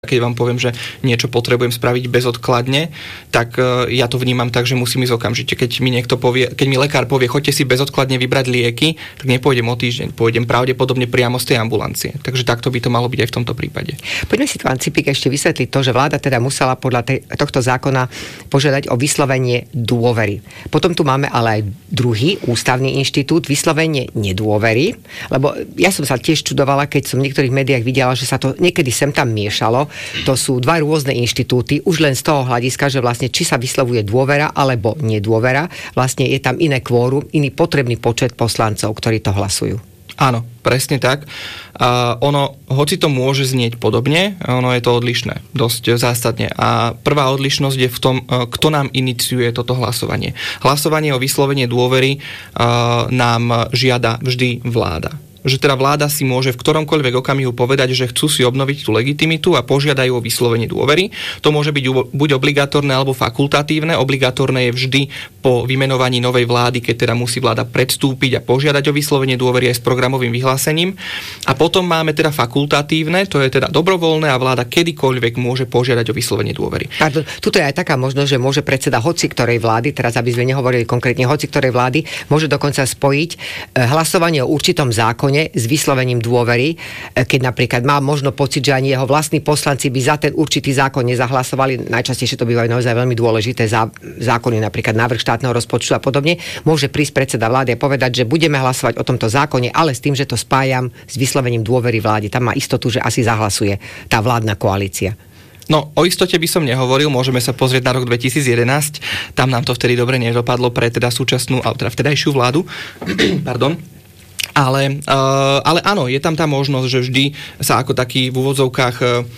Keď vám poviem, že niečo potrebujem spraviť bezodkladne, tak ja to vnímam tak, že musím ísť okamžite. Keď mi lekár povie, choďte si bezodkladne vybrať lieky, tak nepôjdem o týždeň, pôjdem pravdepodobne priamo z tej ambulancie. Takže takto by to malo byť aj v tomto prípade. Poďme si, pán Cipik, ešte vysvetliť to, že vláda teda musela podľa tohto zákona požiadať o vyslovenie dôvery. Potom tu máme ale aj druhý ústavný inštitút, vyslovenie nedôvery, lebo ja som sa tiež čudovala, keď som v niektorých médiách videla, že sa to niekedy sem tam miešalo. To sú dva rôzne inštitúty, už len z toho hľadiska, že vlastne či sa vyslovuje dôvera alebo nedôvera, vlastne je tam iné kvórum, iný potrebný počet poslancov, ktorí to hlasujú. Áno, presne tak. Hoci to môže znieť podobne, ono je to odlišné, dosť zásadne. A prvá odlišnosť je v tom, kto nám iniciuje toto hlasovanie. Hlasovanie o vyslovenie dôvery nám žiada vždy vláda. Že teda vláda si môže v ktoromkoľvek okamihu povedať, že chcú si obnoviť tú legitimitu a požiadajú o vyslovenie dôvery. To môže byť buď obligatórne alebo fakultatívne. Obligatórne je vždy po vymenovaní novej vlády, keď teda musí vláda predstúpiť a požiadať o vyslovenie dôvery aj s programovým vyhlásením. A potom máme teda fakultatívne, to je teda dobrovoľné a vláda kedykoľvek môže požiadať o vyslovenie dôvery. Pardon, tuto je aj taká možnosť, že môže predseda hoci ktorej vlády, teraz aby sme nehovorili konkrétne hoci ktorej vlády, môže dokonca spojiť hlasovanie o určitom zákone s vyslovením dôvery, keď napríklad má možno pocit, že ani jeho vlastní poslanci by za ten určitý zákon nezahlasovali. Najčastejšie to bývajú naozaj veľmi dôležité zákony, napríklad návrh štátneho rozpočtu a podobne. Môže prísť predseda vlády a povedať, že budeme hlasovať o tomto zákone, ale s tým, že to spájam s vyslovením dôvery vláde. Tam má istotu, že asi zahlasuje tá vládna koalícia. No, o istote by som nehovoril, môžeme sa pozrieť na rok 2011, tam nám to vtedy dobre nedopadlo pre teda súčasnú, alebo teda vtedajšiu vládu. Pardon. Ale áno, je tam tá možnosť, že vždy sa ako taký v úvodzovkách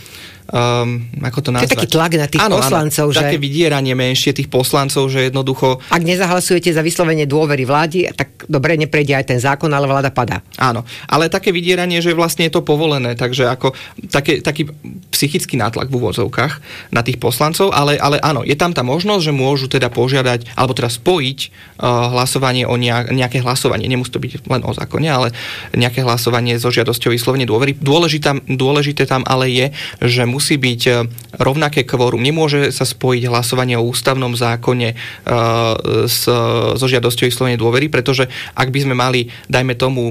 ako to nazvať? To je taký tlak na tých poslancov, že... Také vydieranie menšie tých poslancov, že jednoducho... Ak nezahlasujete za vyslovenie dôvery vlády, tak dobre, neprejde aj ten zákon, ale vláda padá. Áno, ale také vydieranie, že vlastne je to povolené, takže ako taký psychický nátlak v úvodzovkách na tých poslancov, ale áno, je tam tá možnosť, že môžu teda požiadať, alebo teda spojiť hlasovanie o nejaké hlasovanie, nemusí to byť len o zákone, ale nejaké hlasovanie so žiadosťou vyslovenie dôvery. Dôležité tam ale je, že musí byť rovnaké kvórum. Nemôže sa spojiť hlasovanie o ústavnom zákone so žiadosťou vyslovenie dôvery, pretože ak by sme mali, dajme tomu,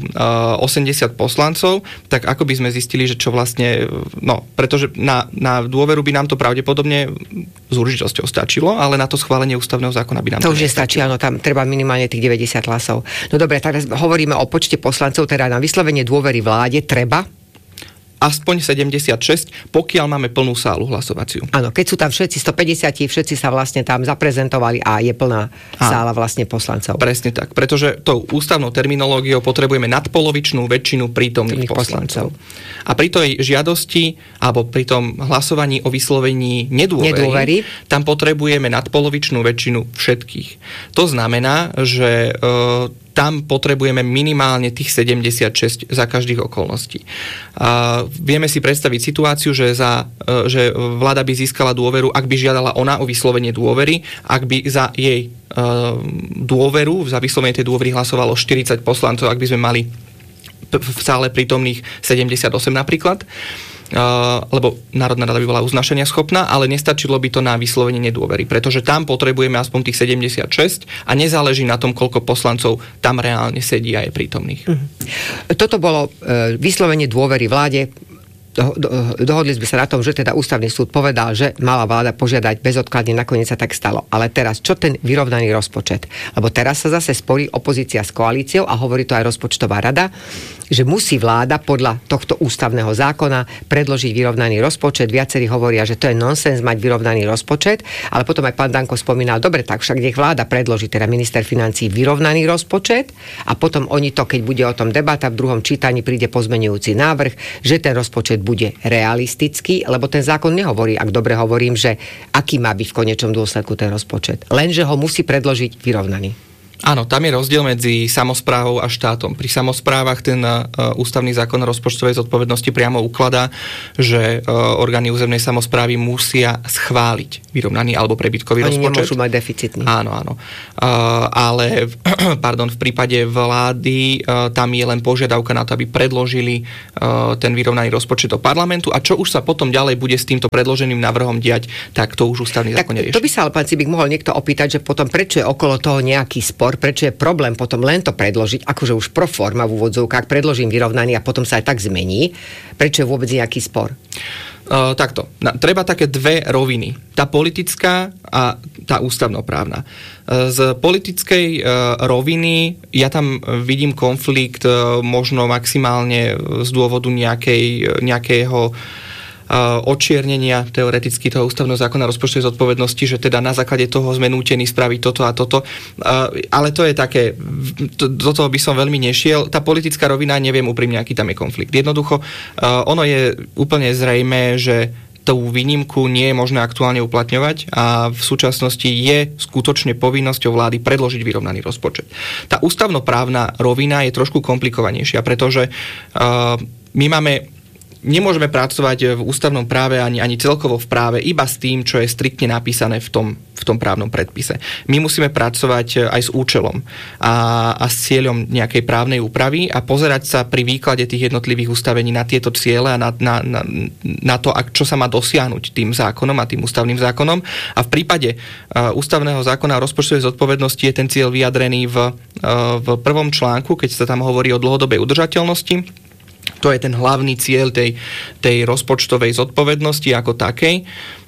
80 poslancov, tak ako by sme zistili, že čo vlastne... No, pretože na dôveru by nám to pravdepodobne s určitosťou stačilo, ale na to schválenie ústavného zákona by nám to už nestačí, áno, tam treba minimálne tých 90 hlasov. No dobre, teraz hovoríme o počte poslancov, teda na vyslovenie dôvery vláde treba aspoň 76, pokiaľ máme plnú sálu hlasovaciu. Áno, keď sú tam všetci 150, všetci sa vlastne tam zaprezentovali a je plná sála vlastne poslancov. Presne tak, pretože tou ústavnou terminológiou potrebujeme nadpolovičnú väčšinu prítomných poslancov. A pri tej žiadosti, alebo pri tom hlasovaní o vyslovení nedôvery, tam potrebujeme nadpolovičnú väčšinu všetkých. To znamená, že tam potrebujeme minimálne tých 76 za každých okolností. Vieme si predstaviť situáciu, že vláda by získala dôveru, ak by žiadala ona o vyslovenie dôvery, ak by za jej dôveru, za vyslovenie tej dôvery hlasovalo 40 poslancov, ak by sme mali v sále prítomných 78 napríklad, lebo Národná rada by bola uznášania schopná, ale nestačilo by to na vyslovenie nedôvery, pretože tam potrebujeme aspoň tých 76 a nezáleží na tom, koľko poslancov tam reálne sedí a je prítomných. Toto bolo vyslovenie dôvery vláde. Dohodli sme sa na tom, že teda ústavný súd povedal, že mala vláda požiadať bezodkladne, nakoniec sa tak stalo. Ale teraz, čo ten vyrovnaný rozpočet? Lebo teraz sa zase sporí opozícia s koalíciou a hovorí to aj rozpočtová rada, že musí vláda podľa tohto ústavného zákona predložiť vyrovnaný rozpočet. Viacerí hovoria, že to je nonsens mať vyrovnaný rozpočet, ale potom aj pán Danko spomínal, dobre, tak však nech vláda predloží, teda minister financií, vyrovnaný rozpočet a potom oni to, keď bude o tom debata, v druhom čítaní príde pozmeňujúci návrh, že ten rozpočet bude realistický, lebo ten zákon nehovorí, ak dobre hovorím, že aký má byť v konečnom dôsledku ten rozpočet. Lenže ho musí predložiť vyrovnaný. Áno, tam je rozdiel medzi samosprávou a štátom. Pri samosprávach ten ústavný zákon o rozpočtovej zodpovednosti priamo ukladá, že orgány územnej samosprávy musia schváliť vyrovnaný alebo prebytkový rozpočet. Oni nemôžu mať deficitný. Áno. Ale v prípade vlády tam je len požiadavka na to, aby predložili ten vyrovnaný rozpočet do parlamentu a čo už sa potom ďalej bude s týmto predloženým návrhom diať, tak to už ústavný zákon nerieši. To by sa ale, pán Cibik, mohol niekto opýtať, že potom prečo je okolo toho nejaký spor, prečo je problém potom len to predložiť, akože už pro forma v úvodzovkách, predložím vyrovnaný a potom sa aj tak zmení. Prečo je vôbec nejaký spor? Takto. Treba také dve roviny. Tá politická a tá ústavnoprávna. Z politickej roviny ja tam vidím konflikt možno maximálne z dôvodu nejakého odčiernenia teoreticky toho ústavného zákona rozpočtovej zodpovednosti, že teda na základe toho sme nútení spraviť toto a toto. Ale to je také, do toho by som veľmi nešiel. Tá politická rovina, neviem úprimne, aký tam je konflikt. Jednoducho, ono je úplne zrejmé, že tú výnimku nie je možné aktuálne uplatňovať a v súčasnosti je skutočne povinnosťou vlády predložiť vyrovnaný rozpočet. Tá ústavnoprávna rovina je trošku komplikovanejšia, pretože nemôžeme pracovať v ústavnom práve ani celkovo v práve iba s tým, čo je striktne napísané v tom právnom predpise. My musíme pracovať aj s účelom a s cieľom nejakej právnej úpravy a pozerať sa pri výklade tých jednotlivých ustavení na tieto ciele a na to, čo sa má dosiahnuť tým zákonom a tým ústavným zákonom. A v prípade ústavného zákona o rozpočtovej zodpovednosti je ten cieľ vyjadrený v prvom článku, keď sa tam hovorí o dlhodobej udržateľnosti. To je ten hlavný cieľ tej rozpočtovej zodpovednosti ako takej,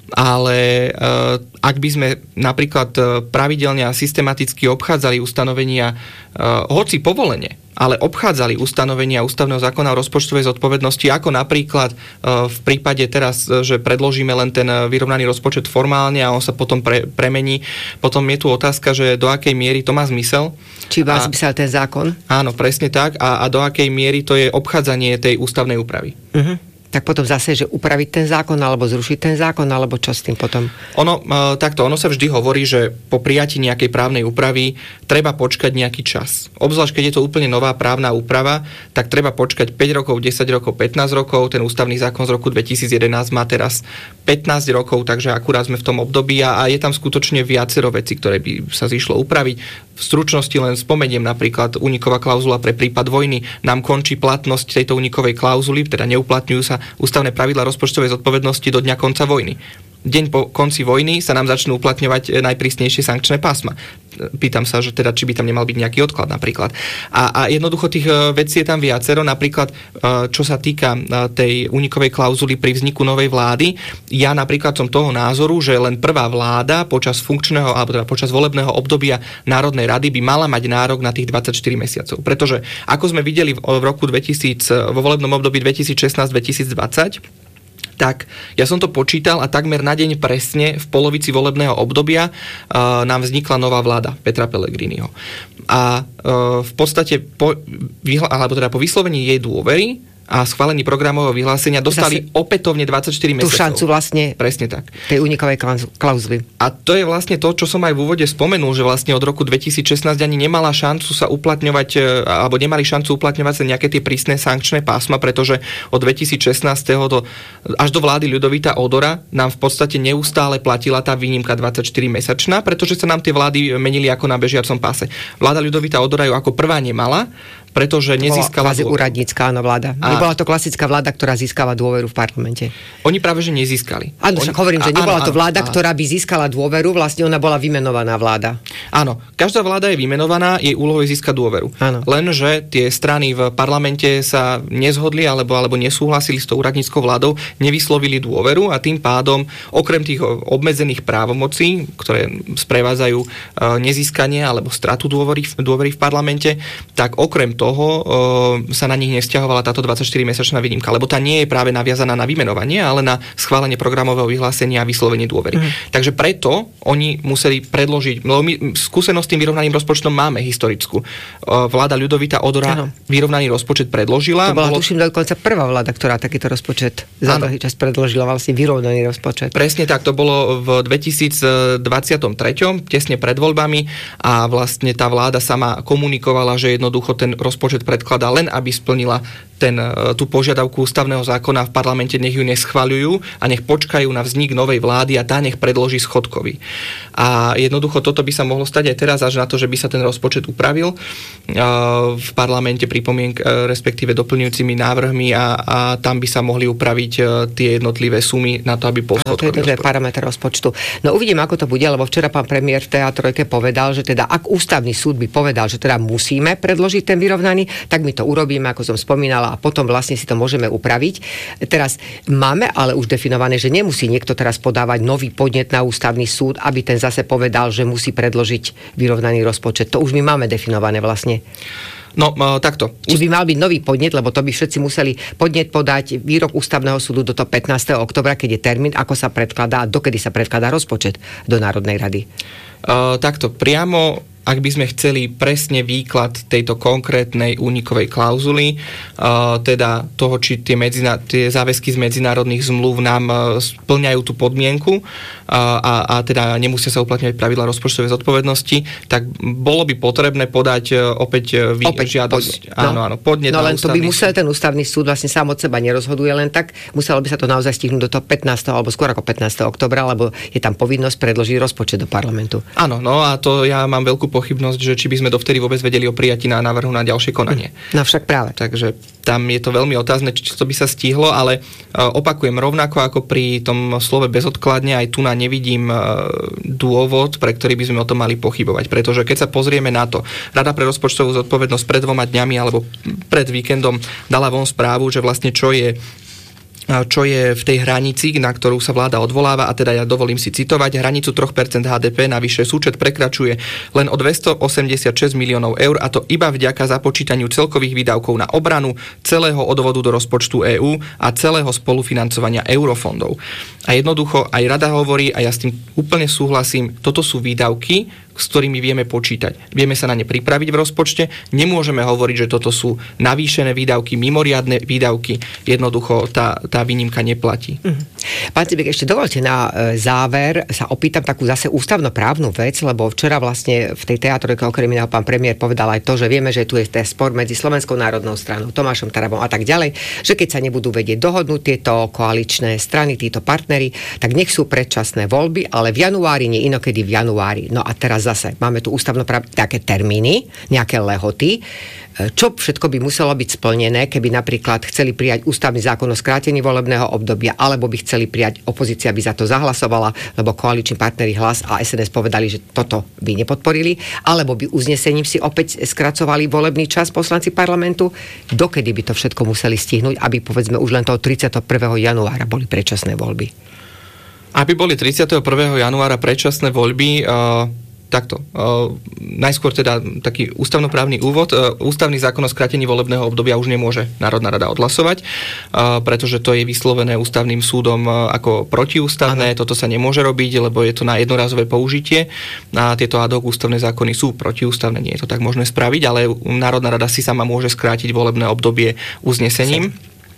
ale ak by sme napríklad pravidelne a systematicky obchádzali ustanovenia, hoci povolenie, ale obchádzali ustanovenia ústavného zákona o rozpočtovej zodpovednosti, ako napríklad v prípade teraz, že predložíme len ten vyrovnaný rozpočet formálne a on sa potom premení, potom je tu otázka, že do akej miery to má zmysel. Či má zmysel ten zákon? Áno, presne tak. A do akej miery to je obchádzanie tej ústavnej úpravy. Uh-huh. Tak potom zase, že upraviť ten zákon, alebo zrušiť ten zákon, alebo čo s tým potom? Ono sa vždy hovorí, že po prijatí nejakej právnej úpravy treba počkať nejaký čas. Obzvlášť, keď je to úplne nová právna úprava, tak treba počkať 5 rokov, 10 rokov, 15 rokov. Ten ústavný zákon z roku 2011 má teraz 15 rokov, takže akurát sme v tom období a je tam skutočne viacero vecí, ktoré by sa zišlo upraviť. V stručnosti len spomeniem napríklad úniková klauzula pre prípad vojny. Nám končí platnosť tejto únikovej klauzuly, teda neuplatňujú sa ústavné pravidlá rozpočtovej zodpovednosti do dňa konca vojny. Deň po konci vojny sa nám začnú uplatňovať najprísnejšie sankčné pásma. Pýtam sa, že teda, či by tam nemal byť nejaký odklad napríklad. A jednoducho tých vecí je tam viacero. Napríklad, čo sa týka tej únikovej klauzuly pri vzniku novej vlády, ja napríklad som toho názoru, že len prvá vláda počas funkčného, alebo teda počas volebného obdobia Národnej rady by mala mať nárok na tých 24 mesiacov. Pretože, ako sme videli v roku 2000, vo volebnom období 2016-2020, tak ja som to počítal a takmer na deň presne v polovici volebného obdobia nám vznikla nová vláda Petra Pellegriniho. A v podstate po vyslovení jej dôvery a schválení programového vyhlásenia dostali opätovne 24 mesiacov. Tú šancu vlastne presne tak. Tej unikovej klauzuly. A to je vlastne to, čo som aj v úvode spomenul, že vlastne od roku 2016 ani nemala šancu sa uplatňovať, alebo nemali šancu uplatňovať sa nejaké tie prísne sankčné pásma, pretože od 2016. až do vlády Ľudovita Odora nám v podstate neustále platila tá výnimka 24-mesačná, pretože sa nám tie vlády menili ako na bežiacom páse. Vláda Ľudovita Odora ju ako prvá nemala, pretože nezískala úradnícka vláda. Nebola to klasická vláda, ktorá získava dôveru v parlamente. Oni práve že nezískali. Áno, však hovorím, že nebola to vláda, ktorá by získala dôveru, vlastne ona bola vymenovaná vláda. Áno, každá vláda je vymenovaná, jej úlohou je získať dôveru. Áno. Lenže tie strany v parlamente sa nezhodli alebo nesúhlasili s tou úradníckou vládou, nevyslovili dôveru a tým pádom, okrem tých obmedzených právomocí, ktoré sprevádzajú nezískanie alebo stratu dôvery v parlamente, tak okrem toho toho sa na nich nevzťahovala táto 24-mesačná výnimka, lebo tá nie je práve naviazaná na vymenovanie, ale na schválenie programového vyhlásenia a vyslovenie dôvery. Takže preto oni museli predložiť, lebo my skúsenosť s tým vyrovnaným rozpočtom máme historickú. Vláda Ľudovita Odora vyrovnaný rozpočet predložila. To bola, tuším, dokonca prvá vláda, ktorá takýto rozpočet za dlhý čas predložila, vlastne vyrovnaný rozpočet. Presne tak, to bolo v 2023, tesne pred voľbami, a vlastne tá vláda sama komunikovala, že jednoducho ten rozpočet predkladá len, aby splnila tú požiadavku ústavného zákona v parlamente, nech ju neschvaľujú a nech počkajú na vznik novej vlády a tá nech predloží schodkový. A jednoducho toto by sa mohlo stať aj teraz, až na to, že by sa ten rozpočet upravil v parlamente respektíve doplňujúcimi návrhmi a tam by sa mohli upraviť tie jednotlivé sumy na to, aby bol schodkový rozpočet. To je parameter rozpočtu. No uvidím, ako to bude, lebo včera pán premiér v TA3 povedal, že teda ak ústavný súd by povedal, že teda musíme predložiť ten vyrovnaný, tak my to urobíme, ako som spomínala, a potom vlastne si to môžeme upraviť. Teraz máme ale už definované, že nemusí niekto teraz podávať nový podnet na ústavný súd, aby ten zase povedal, že musí predložiť vyrovnaný rozpočet. To už my máme definované vlastne. No, takto. Či by mal byť nový podnet, lebo to by všetci museli podnet podať výrok ústavného súdu do toho 15. októbra, keď je termín, ako sa predkladá a dokedy sa predkladá rozpočet do Národnej rady. Takto, priamo ak by sme chceli presne výklad tejto konkrétnej únikovej klauzuly, teda toho, či tie záväzky z medzinárodných zmluv nám splňajú tú podmienku a teda nemusia sa uplatňovať pravidlá rozpočtovej zodpovednosti, tak bolo by potrebné podať opäť žiadosť. Áno, podnet na len to by musel ten ústavný súd vlastne sám od seba nerozhoduje len tak, muselo by sa to naozaj stihnúť do toho 15. alebo skôr ako 15. októbra, lebo je tam povinnosť predložiť rozpočet do parlamentu. Áno, no a to ja mám veľkú pochybnosť, že či by sme dovtedy vôbec vedeli o prijatí na návrhu na ďalšie konanie. No však práve. Takže tam je to veľmi otázne, či to by sa stihlo, ale opakujem, rovnako ako pri tom slove bezodkladne, aj tu nevidím dôvod, pre ktorý by sme o tom mali pochybovať. Pretože keď sa pozrieme na to, Rada pre rozpočtovú zodpovednosť pred 2 dňami alebo pred víkendom dala von správu, že vlastne čo je v tej hranici, na ktorú sa vláda odvoláva, a teda ja dovolím si citovať, hranicu 3% HDP navyše súčet prekračuje len o 286 miliónov eur, a to iba vďaka započítaniu celkových výdavkov na obranu, celého odvodu do rozpočtu EÚ a celého spolufinancovania eurofondov. A jednoducho aj rada hovorí, a ja s tým úplne súhlasím, toto sú výdavky, s ktorými vieme počítať. Vieme sa na ne pripraviť v rozpočte. Nemôžeme hovoriť, že toto sú navýšené výdavky, mimoriadne výdavky. Jednoducho tá výnimka neplatí. Pán Cibek, ešte dovolte na záver sa opýtam takú zase ústavnoprávnu vec, lebo včera vlastne v tej TA3 okrem iného pán premiér povedal aj to, že vieme, že tu je ten spor medzi Slovenskou národnou stranou, Tomášom Tarabom a tak ďalej, že keď sa nebudú vedieť dohodnúť tieto koaličné strany, títo partneri, tak nech sú predčasné voľby, ale v januári, nie inokedy v januári. No a teraz zase máme tu ústavnoprávne také termíny, nejaké lehoty. Čo všetko by muselo byť splnené, keby napríklad chceli prijať ústavný zákon o skrátení volebného obdobia, alebo by chceli prijať, opozícia by za to zahlasovala, lebo koaliční partneri Hlas a SNS povedali, že toto by nepodporili, alebo by uznesením si opäť skracovali volebný čas poslanci parlamentu. Dokedy by to všetko museli stihnúť, aby povedzme už len toho 31. januára boli predčasné voľby? Aby boli 31. januára predčasné voľby, takto. Najskôr teda taký ústavnoprávny úvod. Ústavný zákon o skrátení volebného obdobia už nemôže Národná rada odhlasovať, pretože to je vyslovené ústavným súdom ako protiústavné. Toto sa nemôže robiť, lebo je to na jednorázové použitie. A tieto ad hoc ústavné zákony sú protiústavné. Nie je to tak možné spraviť, ale Národná rada si sama môže skrátiť volebné obdobie uznesením.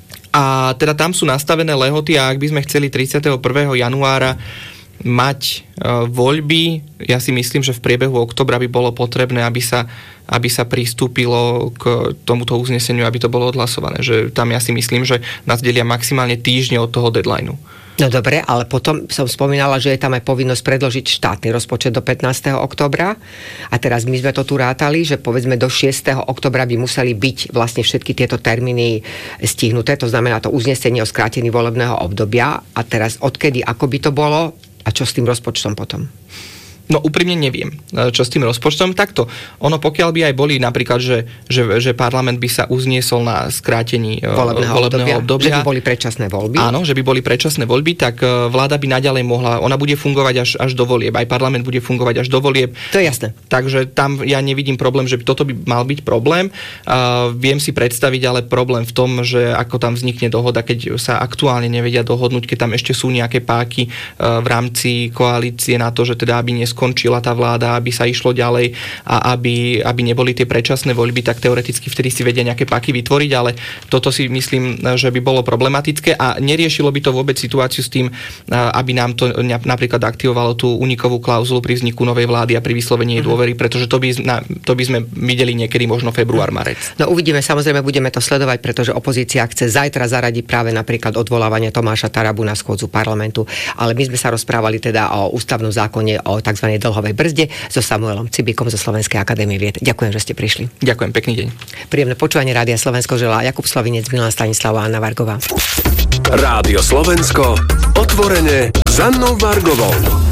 A teda tam sú nastavené lehoty, a ak by sme chceli 31. januára mať voľby, ja si myslím, že v priebehu októbra by bolo potrebné, aby sa pristúpilo k tomuto uzneseniu, aby to bolo odhlasované. Že tam ja si myslím, že nás delia maximálne týždne od toho deadlineu. No dobre, ale potom som spomínala, že je tam aj povinnosť predložiť štátny rozpočet do 15. októbra. A teraz my sme to tu rátali, že povedzme do 6. októbra by museli byť vlastne všetky tieto termíny stihnuté. To znamená to uznesenie o skrátení volebného obdobia. A teraz odkedy, ako by to bolo? A čo s tým rozpočtom potom? No úprimne neviem, čo s tým rozpočtom. Takto, ono pokiaľ by aj boli napríklad, že parlament by sa uzniesol na skrátení volebného obdobia. Že by boli predčasné voľby. Áno, že by boli predčasné voľby, tak vláda by naďalej mohla, ona bude fungovať až do volieb. Aj parlament bude fungovať až do volieb. To je jasné. Takže tam ja nevidím problém, že toto by mal byť problém. Viem si predstaviť ale problém v tom, že ako tam vznikne dohoda, keď sa aktuálne nevedia dohodnúť, keď tam ešte sú nejaké páky v rámci koalície na to, že teda aby skončila tá vláda, aby sa išlo ďalej a aby neboli tie predčasné voľby, tak teoreticky vtedy si vedia nejaké páky vytvoriť, ale toto si myslím, že by bolo problematické a neriešilo by to vôbec situáciu s tým, aby nám to napríklad aktivovalo tú unikovú klauzulu pri vzniku novej vlády a pri vyslovení dôvery, pretože to by sme videli niekedy možno február, marec. No uvidíme, samozrejme budeme to sledovať, pretože opozícia chce zajtra zaradiť práve napríklad odvolávanie Tomáša Tarabu na schôdzu parlamentu, ale my sme sa rozprávali teda o ústavnom zákone o tzv. Dlhovej brzde so Samuelom Cibikom zo Slovenskej akadémie vied. Ďakujem, že ste prišli. Ďakujem, pekný deň. Príjemné počúvanie Rádia Slovensko želá Jakub Slavinec, Milan Stanislava a Anna Vargová. Rádio Slovensko, otvorene s Annou Vargovou.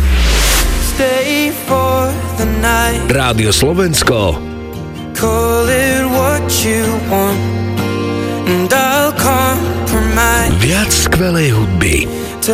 Rádio Slovensko. Call it what you want and I'll compromise. Viac skvelej hudby.